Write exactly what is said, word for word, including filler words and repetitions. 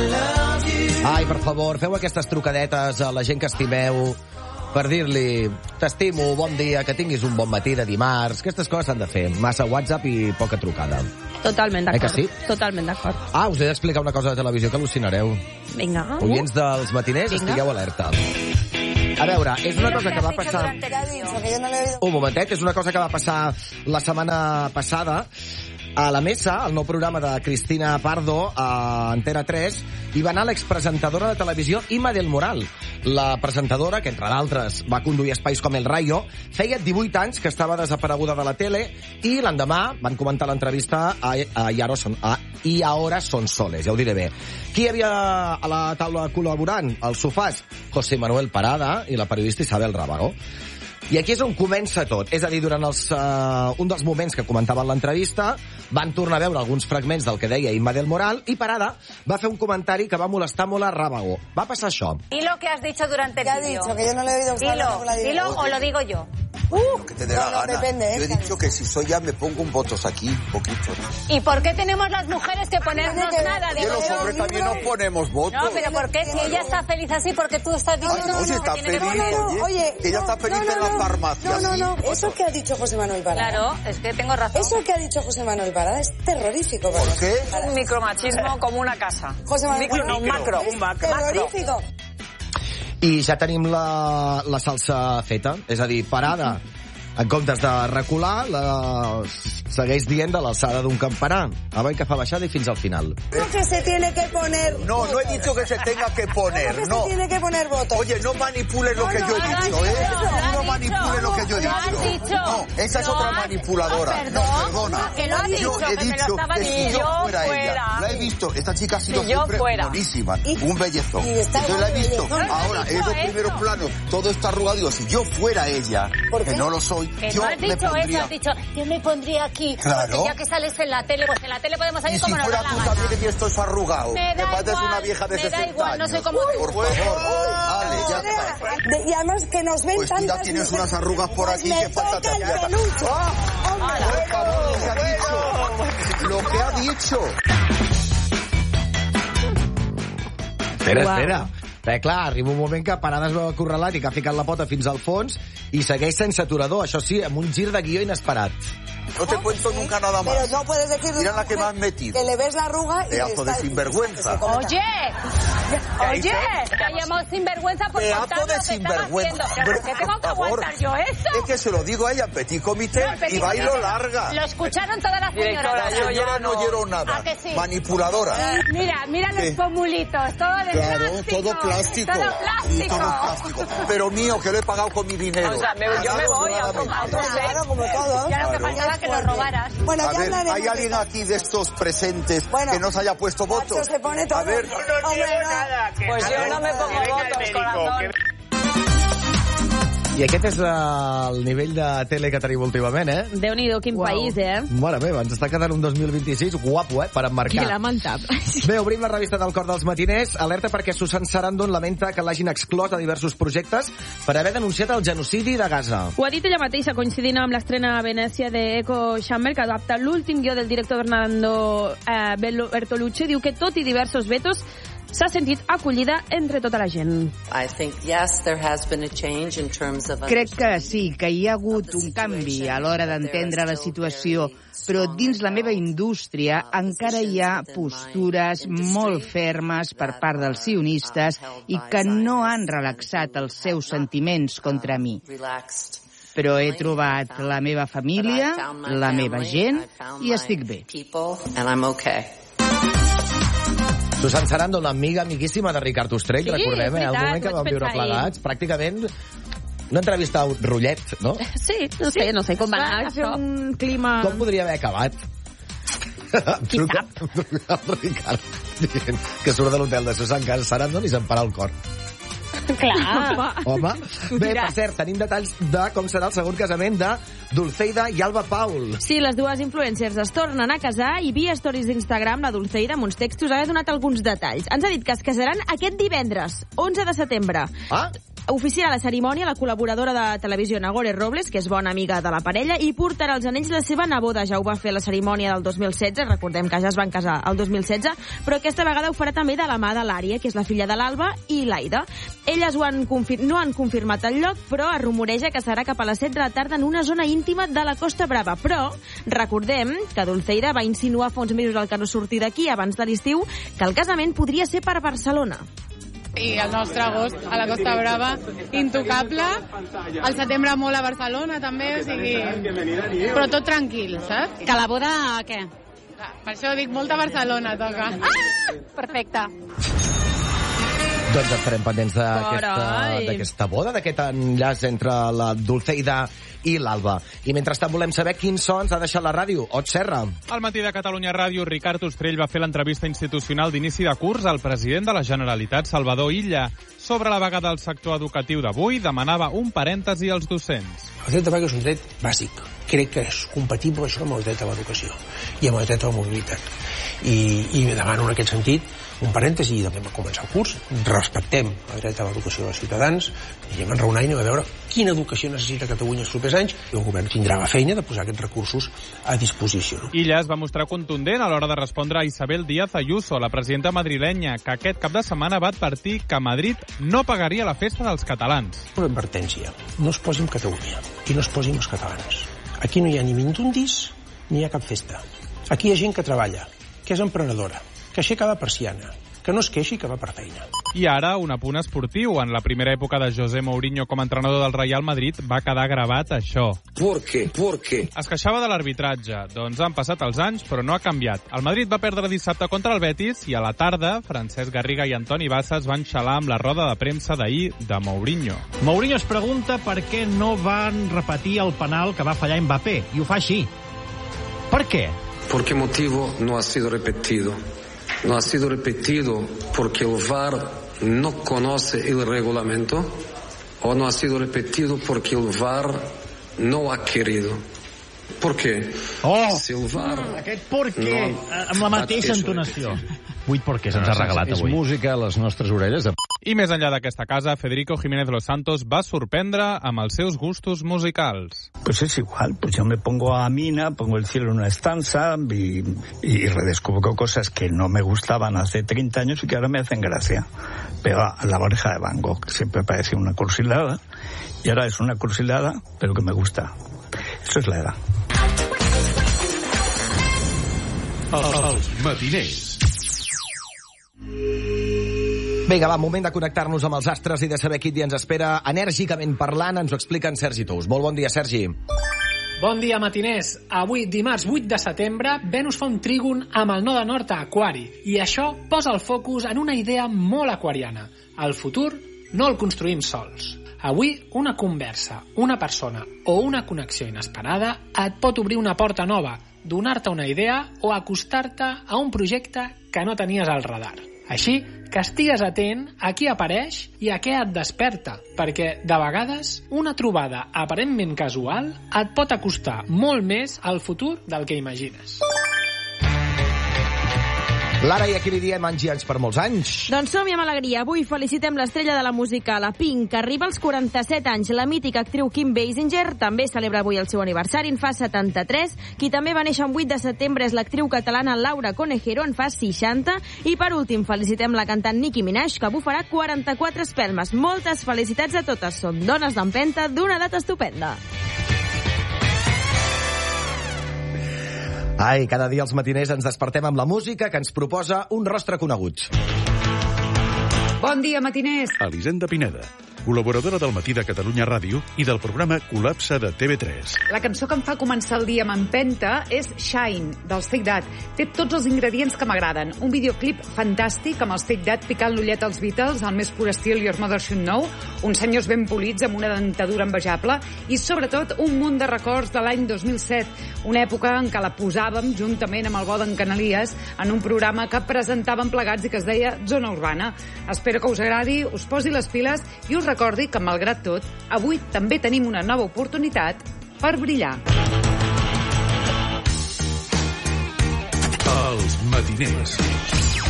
Ai, per favor, feu aquestes trucadetes a la gent que estimeu per dir-li t'estimo, bon dia, que tinguis un bon matí de dimarts. Aquestes coses s'han de fer. Massa WhatsApp i poca trucada. Totalment d'acord. Eh que sí? Totalment d'acord. Ah, us he d'explicar una cosa de televisió que al·lucinareu. Vinga. Oients dels matiners, Vinga. estigueu alerta. A veure, és una cosa que va passar... Un momentet, és una cosa que va passar la setmana passada a la Mesa, el nou programa de Cristina Pardo a Antena tres, hi va anar l'expresentadora de televisió Ima del Moral. La presentadora, que entre d'altres va conduir espais com El Rayo, feia divuit anys que estava desapareguda de la tele i l'endemà van comentar l'entrevista a, a, I, ara son, a I Ahora Son Soles, ja ho diré bé. Qui hi havia a la taula col·laborant? Als sofàs, José Manuel Parada i la periodista Isabel Rábago. I aquí és on comença tot. És a dir, durant els, uh, un dels moments que comentaven l'entrevista, van tornar a veure alguns fragments del que deia Ima del Moral i Parada va fer un comentari que va molestar molt a Rábago. Va passar això. Dilo que has dicho durante el ¿Qué ha vídeo. dicho? Que yo no le he oído usted. Dilo, dilo o lo digo yo. Uh, Que te dé no, la no, gana. depende, ¿eh? Yo he dicho que si soy ya me pongo un votos aquí, poquito. ¿Y por qué tenemos las mujeres que ponernos que- nada? Y Digo los yo. hombres también nos ponemos votos. No, pero ¿por qué? Si ella está feliz así, porque tú estás diciendo Ay, no, si que está tiene que feliz, poner- oye, Oye, que ella no, está feliz no, no, en la no. farmacia. No, no, ¿sí? no. Eso que ha dicho José Manuel Parada. Claro, es que tengo razón. Eso que ha dicho José Manuel Parada es terrorífico. ¿Por para qué? Para- Un micromachismo como una casa. José Manuel Micro, no, un macro, es un macro. terrorífico. I ja tenim la, la salsa feta. És a dir, Parada, en comptes de recular, la segueix dient de l'alçada d'un campanar. A veure que fa baixada i fins al final. ¿Cómo que se tiene que poner No, no he votos? dicho que se tenga que ¿Cómo poner, que no. se tiene que poner votos? Oye, no manipules lo No, que no, yo he lo has dicho, ¿eh? dicho, lo has No dicho. manipules lo que yo he Lo has dicho. dicho. No, esa es Lo otra has- manipuladora. Oh, No, perdón. perdona. Que lo has dicho, Yo he que me lo dicho estaba que si diciendo. yo yo fuera fuera. ella. La he visto. Esta chica ha sido Si yo siempre fuera. buenísima. Y- Un bellezón. y está Entonces la he igual de visto. bellezón. Ahora, No has dicho esos eso. primeros planos, todo está arrugado. Digo, si yo fuera ella, ¿Por que qué? no lo soy, Que yo no has me dicho eso, pondría... has dicho, yo me pondría aquí. Claro. Porque ya que sales en la tele, pues en la tele podemos Y salir si como nos da fuera la tú gana. también que tienes todo eso arrugado. Me Que da pareces igual, una vieja de me da sesenta igual, no años. soy como tú. Por favor, vale, ya está. De- y además que nos ven Pues tú ya tantas tienes mujeres. unas arrugas por aquí Me que falta toca el tierra. peluche. Hombre, Por favor, lo que ha dicho. Lo que ha dicho. Espera, Uau. espera. Perquè, clar, arriba un moment que Parada es veu acorralat i que ha ficat la pota fins al fons i segueix sense aturador, això sí, amb un gir de guió inesperat. No te cuento nunca nada pero más. no puedes decir... Mira la que me has metido. Que le ves la arruga y... Pedazo de está- sinvergüenza. Oye, oye, te ha llamado sinvergüenza por Pedazo contar de lo que estaba sinvergüenza. haciendo. ¿Pero por qué tengo que Por favor. aguantar yo eso? Es que se lo digo a ella en petit comité No, pero y va y lo lo- larga. Lo escucharon todas las Directora, señoras. yo Señora, ya no no. quiero nada. ¿A que sí? Manipuladora. Mira, mira los ¿Qué? pomulitos, todo de Claro, plástico. todo plástico. Todo Y plástico. todo plástico. Pero mío, que lo he pagado con mi dinero. O sea, me- yo me voy a Afortunadamente. tomar. Claro, como todos. Ya lo que Claro. faltaba que lo robaras. Bueno, A ya ver, hablaremos ¿hay de alguien esto. aquí de estos presentes Bueno, que no se haya puesto votos? Nacho se pone todo. A ver, Hombre, no. Pues yo no me pongo votos, corazón. I aquest és el nivell de tele que tenim últimament, eh? Déu-n'hi-do, quin Uau. país, eh? Mare meva, ens està quedant un dos mil vint-i-sis guapo, eh? Per Que emmarcar. lamentable. Bé, obrim la revista del Cor dels Matiners. Alerta perquè Susan Sarandon lamenta que l'hagin exclòs de diversos projectes per haver denunciat el genocidi de Gaza. Ho ha dit ella mateixa, coincidint amb l'estrena a Venècia de Echo Chamber, que adapta l'últim guió del director Fernando eh, Bertolucci. Diu que, tot i diversos vetos, s'ha sentit acollida entre tota la gent. I think, yes, there has been a change in terms of... Crec que sí, que hi ha hagut un canvi a l'hora d'entendre la situació, però dins la meva indústria encara hi ha postures molt fermes per part dels sionistes i que no han relaxat els seus sentiments contra mi. Però he trobat la meva família, la meva gent, i estic bé. And I'm okay. Susan Sarandon, amiga, amiguíssima de Ricard Ostrell, Sí, recordem, eh? és El veritat, moment que ho vam vaig viure pensar ahir. plegats, pràcticament una entrevista a rotllet, no? Sí, no sé, no sé com va anar Va fer això. un clima... Com podria haver acabat? Qui Truca- sap? truca al Ricard dient que surt de l'hotel de Susan Sarandon i se'n para el cor. Clar. Home. Tu Bé, diràs. per cert, tenim detalls de com serà el segon casament de Dulceida i Alba Paul. Sí, les dues influencers es tornen a casar i via stories d'Instagram la Dulceida amb uns textos ha donat alguns detalls. Ens ha dit que es casaran aquest divendres, onze de setembre. Ah, oficiarà la cerimònia la col·laboradora de televisió Nagore Robles, que és bona amiga de la parella, i portarà els anells la seva neboda. Ja ho va fer a la cerimònia del dos mil setze, recordem que ja es van casar el dos mil setze, però aquesta vegada ho farà també de la mà de l'Ària, que és la filla de l'Alba, i l'Aida. Elles ho han confir- no han confirmat el lloc, però es rumoreja que serà cap a les set de la tarda en una zona íntima de la Costa Brava. Però recordem que Dulceida va insinuar fa uns mesos al que no sortir d'aquí abans de l'estiu que el casament podria ser per Barcelona. I el nostre agost a la Costa Brava, intocable. El setembre molt a Barcelona, també, o sigui... Però tot tranquil, saps? Que la boda, què? Per això dic, molta Barcelona toca. Ah! Perfecte. Doncs estarem pendents d'aquesta Carai. d'aquesta boda, d'aquest enllaç entre la Dulceida i l'Alba. I mentrestant volem saber quins sons ha deixat la ràdio. Ot Serra. Al matí de Catalunya Ràdio, Ricard Ostrell va fer l'entrevista institucional d'inici de curs al president de la Generalitat, Salvador Illa. Sobre la vaga del sector educatiu d'avui, demanava un parèntesi als docents. El dret de vaga és un dret bàsic. Crec que és compatible això amb el dret a l'educació i amb el dret a la mobilitat. I, i demano en aquest sentit un parèntesi i també va començar el curs. Respectem el dret a l'educació dels ciutadans i anem a enraonar i anem a veure quina educació necessita Catalunya els propers anys i el govern tindrà la feina de posar aquests recursos a disposició. Illa es va mostrar contundent a l'hora de respondre a Isabel Díaz Ayuso, la presidenta madrilenya, que aquest cap de setmana va advertir que Madrid no pagaria la festa dels catalans. Una advertència. No es posi amb Catalunya i no es posi amb els catalans. Aquí no hi ha ni mindundis ni hi ha cap festa. Aquí hi ha gent que treballa, que és emprenedora, que aixeca la persiana, que no es queixi que va per feina. I ara, un apunt esportiu. En la primera època de José Mourinho com a entrenador del Real Madrid va quedar gravat això. ¿Por qué? ¿Por qué? Es queixava de l'arbitratge. Doncs han passat els anys, però no ha canviat. El Madrid va perdre dissabte contra el Betis i a la tarda, Francesc Garriga i Antoni Bassas van xalar amb la roda de premsa d'ahir de Mourinho. Mourinho es pregunta per què no van repetir el penal que va fallar Mbappé, i ho fa així. Per què? ¿Por qué motivo no ha sido repetido? No ha sido repetido porque el V A R no conoce el reglamento o no ha sido repetido porque el V A R no ha querido. ¿Por qué? Oh, si el V A R aquest per què, no amb la mateixa entonació. Vuit per què se'ns ha regalat avui. És música a les nostres orelles. De... I més enllà d'aquesta casa, Federico Jiménez Los Santos va sorprendre amb els seus gustos musicals. Pues es igual, pues yo me pongo a Mina, pongo el cielo en una estanza y, y redescubro cosas que no me gustaban hace treinta años y que ahora me hacen gracia. Pero La oreja de Van Gogh siempre parecía una cursilada y ahora es una cursilada, pero que me gusta. Eso es la edad. Els matiners. Vinga, va, moment de connectar-nos amb els astres i de saber quin dia ens espera. Enèrgicament parlant, ens ho explica en Sergi Tous. Molt bon dia, Sergi. Bon dia, matiners. Avui, dimarts vuit de setembre, Venus fa un trígon amb el node nord a Aquari. I això posa el focus en una idea molt aquariana. El futur no el construïm sols. Avui, una conversa, una persona o una connexió inesperada et pot obrir una porta nova, donar-te una idea o acostar-te a un projecte que no tenies al radar. Així que estigues atent a qui apareix i a què et desperta, perquè, de vegades, una trobada aparentment casual et pot acostar molt més al futur del que imagines. Lara, i aquí li diem anys i anys per molts anys. Doncs som-hi amb alegria. Avui felicitem l'estrella de la música, la Pink, que arriba als quaranta-set anys. La mítica actriu Kim Basinger també celebra avui el seu aniversari, en fa setanta-tres. Qui també va néixer en vuit de setembre és l'actriu catalana Laura Conejero, en fa seixanta. I per últim felicitem la cantant Nicki Minaj, que avui farà quaranta-quatre espelmes. Moltes felicitats a totes. Som dones d'empenta d'una edat estupenda. Ai, cada dia els matiners ens despertem amb la música que ens proposa un rostre conegut. Bon dia, matiners. Elisenda Pineda, col·laboradora del Matí de Catalunya Ràdio i del programa Col·lapse de T V tres. La cançó que em fa començar el dia amb empenta és Shine, dels Take That. Té tots els ingredients que m'agraden. Un videoclip fantàstic amb els Take That picant l'ullet als Beatles, al més pur estil Your Mother Should Know, uns senyors ben polits amb una dentadura envejable i, sobretot, un munt de records de l'any dos mil set, una època en què la posàvem juntament amb el bo d'en Canalies en un programa que presentàvem plegats i que es deia Zona Urbana. Espero que us agradi, us posi les piles i us recordi que, malgrat tot, avui també tenim una nova oportunitat per brillar. Els matiners.